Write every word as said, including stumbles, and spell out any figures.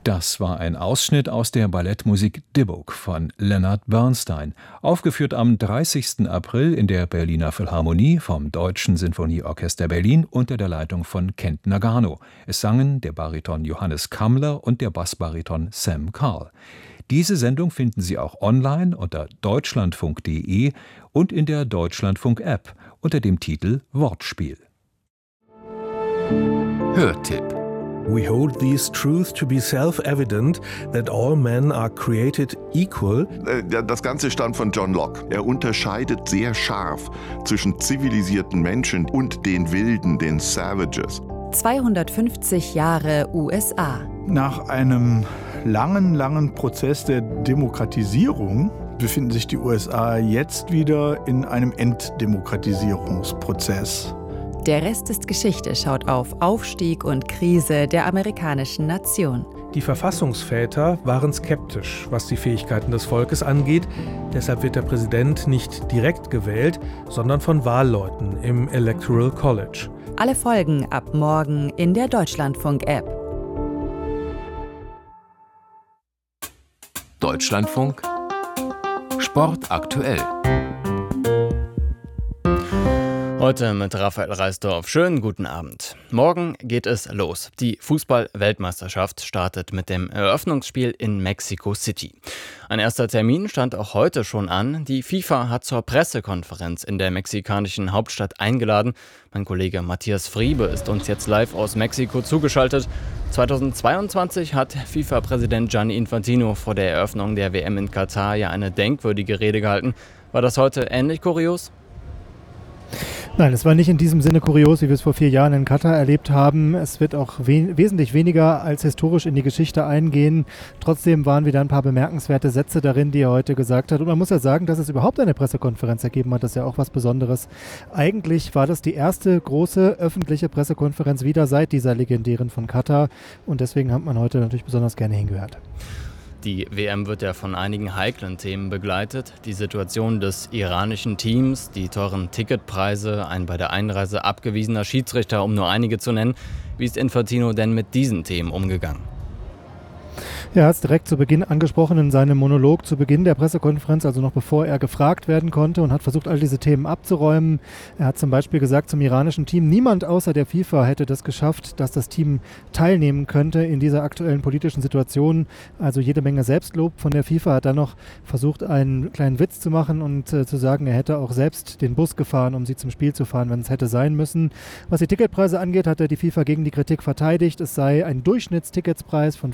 Das war ein Ausschnitt aus der Ballettmusik Dybbuk von Leonard Bernstein, aufgeführt am dreißigsten April in der Berliner Philharmonie vom Deutschen Sinfonieorchester Berlin unter der Leitung von Kent Nagano. Es sangen der Bariton Johannes Kammler und der Bassbariton Sam Carl. Diese Sendung finden Sie auch online unter deutschlandfunk punkt de und in der Deutschlandfunk-App unter dem Titel Wortspiel. Hörtipp. We hold these truths to be self-evident, that all men are created equal. Das Ganze stammt von John Locke. Er unterscheidet sehr scharf zwischen zivilisierten Menschen und den Wilden, den Savages. zweihundertfünfzig Jahre U S A. Nach einem langen, langen Prozess der Demokratisierung befinden sich die U S A jetzt wieder in einem Entdemokratisierungsprozess. Der Rest ist Geschichte schaut auf Aufstieg und Krise der amerikanischen Nation. Die Verfassungsväter waren skeptisch, was die Fähigkeiten des Volkes angeht. Deshalb wird der Präsident nicht direkt gewählt, sondern von Wahlleuten im Electoral College. Alle Folgen ab morgen in der Deutschlandfunk-App. Deutschlandfunk Sport aktuell. Heute mit Raphael Reisdorf. Schönen guten Abend. Morgen geht es los. Die Fußball-Weltmeisterschaft startet mit dem Eröffnungsspiel in Mexico City. Ein erster Termin stand auch heute schon an. Die FIFA hat zur Pressekonferenz in der mexikanischen Hauptstadt eingeladen. Mein Kollege Matthias Friebe ist uns jetzt live aus Mexiko zugeschaltet. zweitausendzweiundzwanzig hat FIFA-Präsident Gianni Infantino vor der Eröffnung der W M in Katar ja eine denkwürdige Rede gehalten. War das heute ähnlich kurios? Nein, es war nicht in diesem Sinne kurios, wie wir es vor vier Jahren in Katar erlebt haben. Es wird auch we- wesentlich weniger als historisch in die Geschichte eingehen. Trotzdem waren wieder ein paar bemerkenswerte Sätze darin, die er heute gesagt hat. Und man muss ja sagen, dass es überhaupt eine Pressekonferenz ergeben hat, das ist ja auch was Besonderes. Eigentlich war das die erste große öffentliche Pressekonferenz wieder seit dieser legendären von Katar. Und deswegen hat man heute natürlich besonders gerne hingehört. Die W M wird ja von einigen heiklen Themen begleitet. Die Situation des iranischen Teams, die teuren Ticketpreise, ein bei der Einreise abgewiesener Schiedsrichter, um nur einige zu nennen. Wie ist Infantino denn mit diesen Themen umgegangen? Er hat es direkt zu Beginn angesprochen in seinem Monolog zu Beginn der Pressekonferenz, also noch bevor er gefragt werden konnte, und hat versucht, all diese Themen abzuräumen. Er hat zum Beispiel gesagt zum iranischen Team, niemand außer der FIFA hätte das geschafft, dass das Team teilnehmen könnte in dieser aktuellen politischen Situation. Also jede Menge Selbstlob von der FIFA. Hat dann noch versucht, einen kleinen Witz zu machen und äh, zu sagen, er hätte auch selbst den Bus gefahren, um sie zum Spiel zu fahren, wenn es hätte sein müssen. Was die Ticketpreise angeht, hat er die FIFA gegen die Kritik verteidigt. Es sei ein Durchschnittsticketspreis von